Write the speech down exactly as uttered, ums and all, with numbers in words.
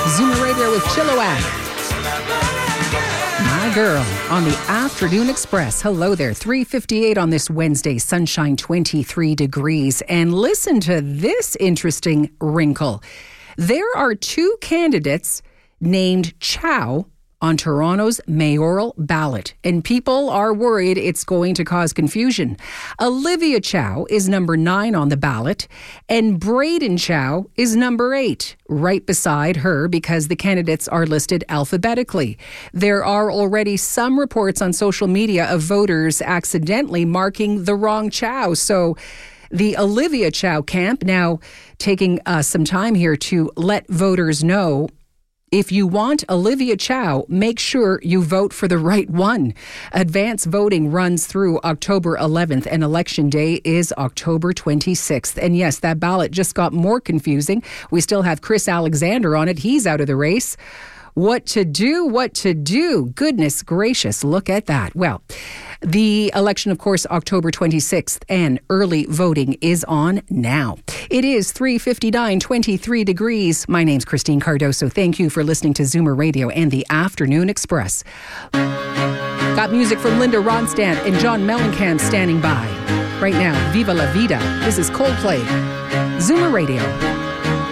Zoomer Radio with Chilliwack. My girl on the Afternoon Express. Hello there. three fifty-eight on this Wednesday. Sunshine twenty-three degrees. And listen to this interesting wrinkle. There are two candidates named Chow on Toronto's mayoral ballot, and people are worried it's going to cause confusion. Olivia Chow is number nine on the ballot, and Braden Chow is number eight, right beside her because the candidates are listed alphabetically. There are already some reports on social media of voters accidentally marking the wrong Chow, so the Olivia Chow camp now taking uh, some time here to let voters know, if you want Olivia Chow, make sure you vote for the right one. Advance voting runs through October eleventh and Election Day is October twenty-sixth. And yes, that ballot just got more confusing. We still have Chris Alexander on it. He's out of the race. What to do? What to do? Goodness gracious, look at that. Well, the election, of course, October twenty-sixth, and early voting is on now. It is three fifty-nine, twenty-three degrees. My name's Christine Cardoso. Thank you for listening to Zoomer Radio and the Afternoon Express. Got music from Linda Ronstadt and John Mellencamp standing by. Right now, Viva la Vida. This is Coldplay. Zoomer Radio.